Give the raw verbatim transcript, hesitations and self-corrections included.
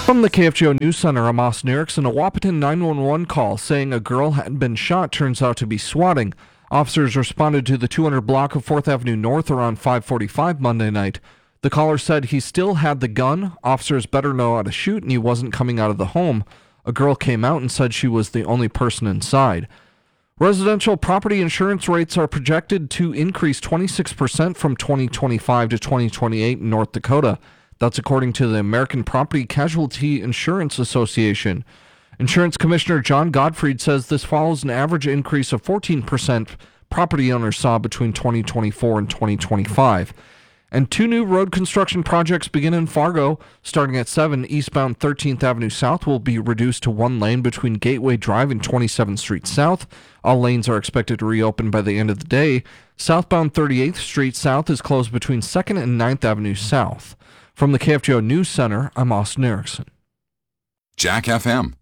From the K F G O News Center, I'm Austin Erickson. A Wahpeton nine one one call saying a girl had been shot turns out to be swatting. Officers responded to the two hundred block of fourth Avenue North around five forty-five Monday night. The caller said he still had the gun. Officers better know how to shoot, and he wasn't coming out of the home. A girl came out and said she was the only person inside. Residential property insurance rates are projected to increase twenty-six percent from twenty twenty-five to twenty twenty-eight in North Dakota. That's according to the American Property Casualty Insurance Association. Insurance Commissioner John Gottfried says this follows an average increase of fourteen percent property owners saw between twenty twenty-four and twenty twenty-five. And two new road construction projects begin in Fargo. Starting at seven, eastbound thirteenth Avenue South will be reduced to one lane between Gateway Drive and twenty-seventh Street South. All lanes are expected to reopen by the end of the day. Southbound thirty-eighth Street South is closed between second and ninth Avenue South. From the K F G O News Center, I'm Austin Erickson. Jack F M.